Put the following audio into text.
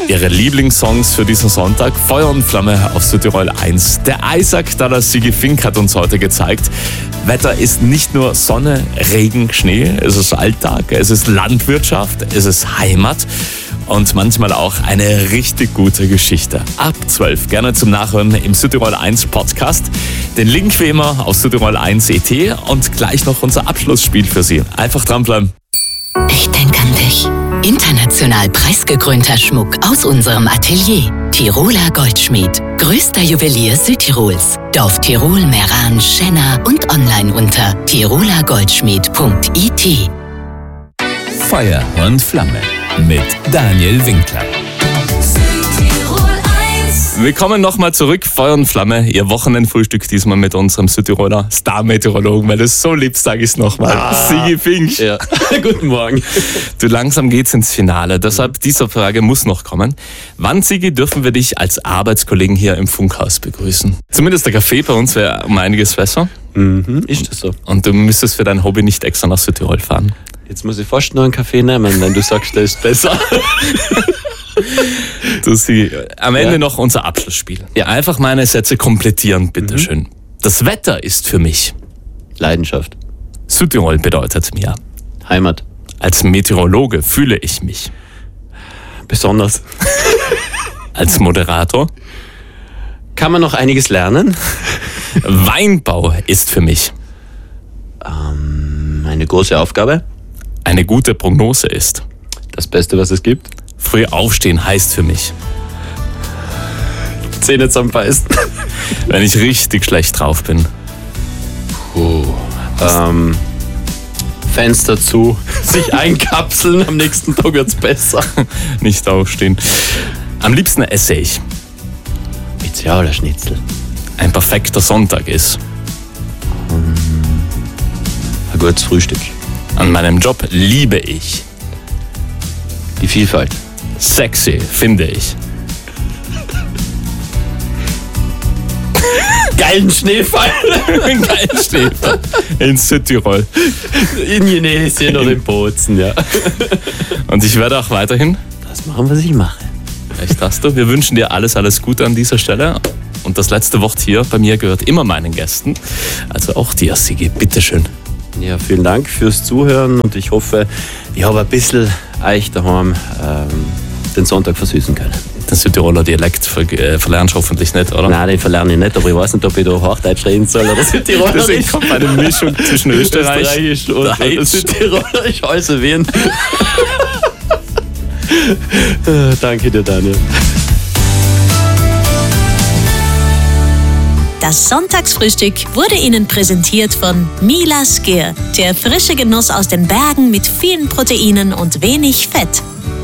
Ihre Lieblingssongs für diesen Sonntag. Feuer und Flamme auf Südtirol 1. Der Isaac der Sigi Fink hat uns heute gezeigt, Wetter ist nicht nur Sonne, Regen, Schnee, es ist Alltag, es ist Landwirtschaft, es ist Heimat und manchmal auch eine richtig gute Geschichte. Ab 12 gerne zum Nachhören im Südtirol 1 Podcast. Den Link wie immer auf Südtirol 1.at und gleich noch unser Abschlussspiel für Sie. Einfach dranbleiben. Ich denke an dich. International preisgekrönter Schmuck aus unserem Atelier. Tiroler Goldschmied. Größter Juwelier Südtirols. Dorf Tirol, Meran, Schenna und online unter tirolergoldschmied.it. Feuer und Flamme mit Daniel Winkler. Willkommen nochmal zurück, Feuer und Flamme, Ihr Wochenendfrühstück diesmal mit unserem Südtiroler Star-Meteorologen, weil du es so liebst, sage ich es nochmal. Sigi Fink. Ja. Guten Morgen. Du, langsam geht's ins Finale, deshalb diese Frage muss noch kommen. Wann, Sigi, dürfen wir dich als Arbeitskollegen hier im Funkhaus begrüßen? Zumindest der Kaffee bei uns wäre um einiges besser. Ist das so? Und du müsstest für dein Hobby nicht extra nach Südtirol fahren. Jetzt muss ich fast noch einen Kaffee nehmen, wenn du sagst, der ist besser. Du, Sigi, am Ende noch unser Abschlussspiel. Ja, einfach meine Sätze komplettieren, bitteschön. Das Wetter ist für mich. Leidenschaft. Südtirol bedeutet mir. Heimat. Als Meteorologe fühle ich mich. Besonders. Als Moderator. Kann man noch einiges lernen? Weinbau ist für mich. Eine große Aufgabe. Eine gute Prognose ist. Das Beste, was es gibt. Früh aufstehen heißt für mich. Zähne zusammenbeißen. Wenn ich richtig schlecht drauf bin. Fenster zu, sich einkapseln, am nächsten Tag wird's besser. Nicht aufstehen. Am liebsten esse ich. Pizza oder Schnitzel? Ein perfekter Sonntag ist. Ein gutes Frühstück. An meinem Job liebe ich. Die Vielfalt. Sexy finde ich. Geilen Schneefall. Geil steht in Südtirol. In Jenesien oder in Bozen, ja. Und ich werde auch weiterhin. Das machen, was ich mache. Echt hast du. Wir wünschen dir alles Gute an dieser Stelle. Und das letzte Wort hier bei mir gehört immer meinen Gästen. Also auch dir, Sigi. Bitteschön. Ja, vielen Dank fürs Zuhören und ich hoffe, ich habe ein bisschen euch daheim den Sonntag versüßen können. Den Südtiroler Dialekt verlernst du hoffentlich nicht, oder? Nein, den verlerne ich nicht, aber ich weiß nicht, ob ich da Hochdeutsch reden soll oder Südtirolerisch. Deswegen kommt eine Mischung zwischen Österreichisch und Südtirolerisch, also Wien. Danke dir, Daniel. Das Sonntagsfrühstück wurde Ihnen präsentiert von Mila Skir, der frische Genuss aus den Bergen mit vielen Proteinen und wenig Fett.